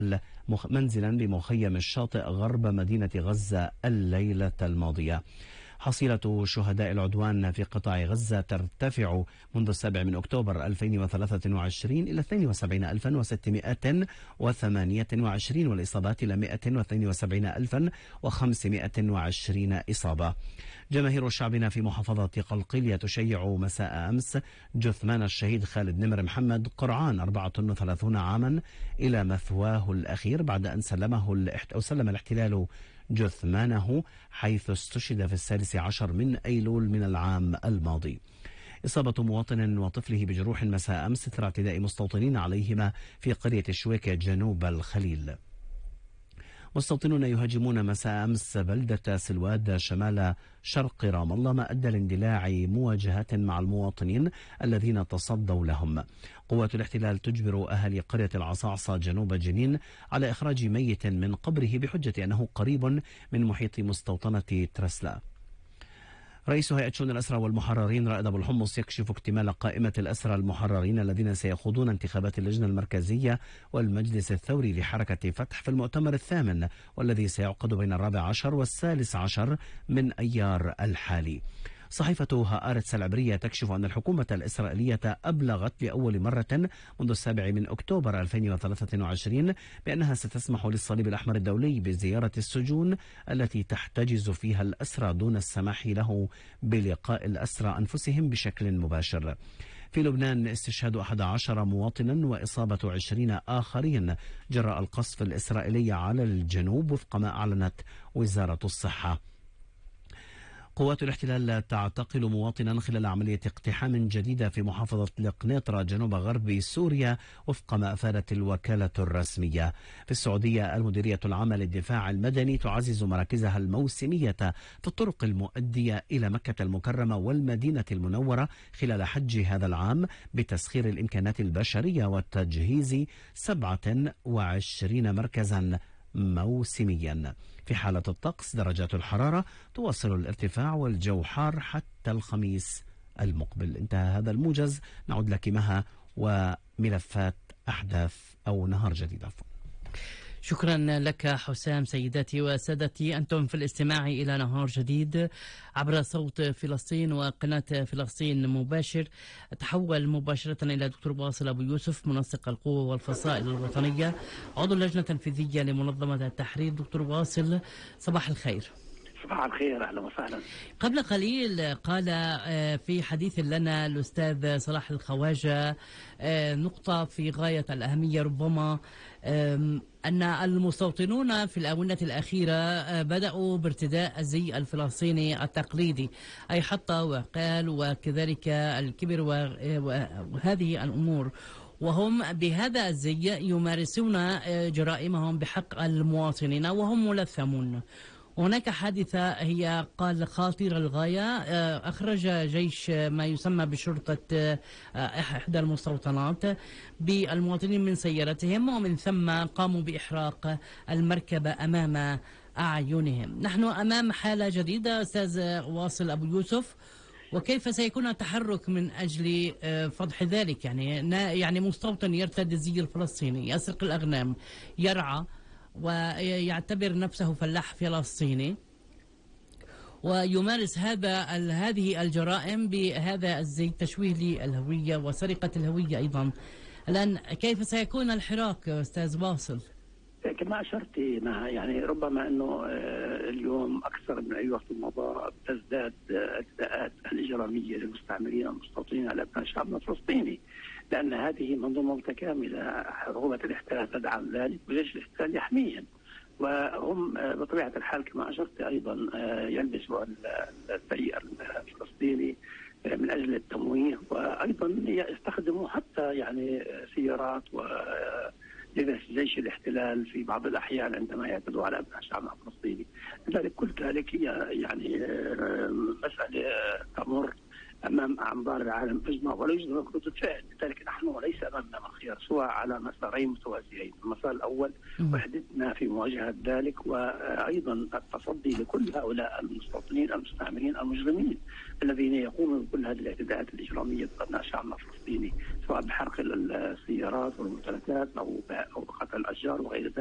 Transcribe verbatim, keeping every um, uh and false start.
منزلا بمخيم الشاطئ غرب مدينة غزة الليلة الماضية. حصيلة شهداء العدوان في قطاع غزة ترتفع منذ السابع من أكتوبر ألفين وثلاثة وعشرين إلى اثنين وسبعين ألفا وستمائة وثمانية وعشرين، والإصابات إلى مائة واثنين وسبعين ألفا وخمسمائة وعشرين إصابة. جماهير شعبنا في محافظة قلقيلية تشيع مساء أمس جثمان الشهيد خالد نمر محمد قرعان أربعة وثلاثين عاما إلى مثواه الأخير بعد أن سلمه أو سلم الاحتلال جثمانه، حيث استشهد في السادس عشر من أيلول من العام الماضي. إصابة مواطن وطفله بجروح مساء أمس إثر اعتداء مستوطنين عليهما في قرية شويكة جنوب الخليل. مستوطنون يهاجمون مساء أمس بلدة سلواد شمال شرق رام الله، ما أدى لاندلاع مواجهات مع المواطنين الذين تصدوا لهم. قوات الاحتلال تجبر أهالي قرية العصاعصة جنوب جنين على إخراج ميت من قبره بحجة أنه قريب من محيط مستوطنة ترسلا. رئيس هيئة شؤون الأسرى والمحررين رائد أبو الحمص يكشف اكتمال قائمة الأسرى المحررين الذين سيخوضون انتخابات اللجنة المركزية والمجلس الثوري لحركة فتح في المؤتمر الثامن، والذي سيعقد بين الرابع عشر والثالث عشر من أيار الحالي. صحيفة هآرتس العبرية تكشف أن الحكومة الإسرائيلية أبلغت لأول مرة منذ السابع من أكتوبر ألفين وثلاثة وعشرين بأنها ستسمح للصليب الأحمر الدولي بزيارة السجون التي تحتجز فيها الأسرى دون السماح له بلقاء الأسرى أنفسهم بشكل مباشر. في لبنان استشهاد أحد عشر مواطنا وإصابة عشرين آخرين جراء القصف الإسرائيلي على الجنوب وفق ما أعلنت وزارة الصحة. قوات الاحتلال تعتقل مواطنا خلال عملية اقتحام جديدة في محافظة القنيطرة جنوب غرب سوريا وفق ما أفادت الوكالة الرسمية. في السعودية المديرية العامة للدفاع المدني تعزز مراكزها الموسمية في الطرق المؤدية إلى مكة المكرمة والمدينة المنورة خلال حج هذا العام بتسخير الإمكانات البشرية وتجهيز سبعة وعشرين مركزا موسميا. في حالة الطقس درجات الحرارة تواصل الارتفاع والجو حار حتى الخميس المقبل. انتهى هذا الموجز، نعود لك مها وملفات أحداث أو نهار جديد. عفوا. شكرا لك حسام. سيداتي وسادتي، أنتم في الاستماع إلى نهار جديد عبر صوت فلسطين وقناة فلسطين مباشر. أتحول مباشرة إلى دكتور واصل أبو يوسف، منسق القوة والفصائل الوطنية، عضو اللجنة التنفيذية لمنظمة التحرير. دكتور واصل، صباح الخير. صباح الخير، أهلا وسهلا. قبل قليل قال في حديث لنا الأستاذ صلاح الخواجة نقطة في غاية الأهمية، ربما أن المستوطنون في الآونة الأخيرة بدأوا بارتداء الزي الفلسطيني التقليدي، أي حتى وقال وكذلك الكبر وهذه الأمور، وهم بهذا الزي يمارسون جرائمهم بحق المواطنين وهم ملثمون. هناك حادثة هي قال خطيرة للغاية، أخرج جيش ما يسمى بشرطة إحدى المستوطنات بالمواطنين من سيارتهم، ومن ثم قاموا بإحراق المركبة أمام أعينهم. نحن أمام حالة جديدة أستاذ واصل أبو يوسف، وكيف سيكون التحرك من أجل فضح ذلك؟ يعني يعني مستوطن يرتدي الزي الفلسطيني، يسرق الأغنام، يرعى ويعتبر نفسه فلاح فلسطيني، ويمارس هذا هذه الجرائم بهذا الزي، تشويه للهوية وسرقة الهوية أيضا. الآن كيف سيكون الحراك أستاذ واصل؟ كما أشرت مع يعني ربما أنه اليوم أكثر من أي وقت مضى تزداد الادعاءات الإجرامية للمستعمرين والمستوطنين على أبناء شعبنا الفلسطيني، لأن هذه منظومة متكاملة. حكومة الاحتلال تدعم ذلك وجيش الاحتلال يحميهم، وهم بطبيعة الحال كما أشرت أيضا يلبسوا الفريق الفلسطيني من أجل التمويه، وأيضا يستخدموا حتى يعني سيارات و لبس جيش الاحتلال في بعض الأحيان عندما يعتدوا على أبناء شعبنا الفلسطيني. لذلك كل ذلك هي يعني مسألة تمر امام انظار العالم اجمع ولا يوجد ردود فعل. لذلك نحن ليس امامنا خيار سوى على مسارين متوازيين. المسار الاول وحدتنا في مواجهه ذلك، وايضا التصدي لكل هؤلاء المستوطنين المستعمرين المجرمين الذين يقومون بكل هذه الاعتداءات الاجراميه ضد شعبنا الفلسطيني، سواء بحرق السيارات والممتلكات او بقتل الاشجار وغير ذلك.